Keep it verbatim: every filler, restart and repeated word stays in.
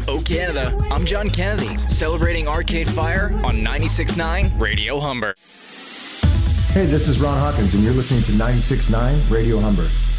Oh Canada, I'm John Kennedy, celebrating Arcade Fire on ninety-six point nine Radio Humber. Hey, this is Ron Hawkins, and you're listening to ninety-six point nine Radio Humber.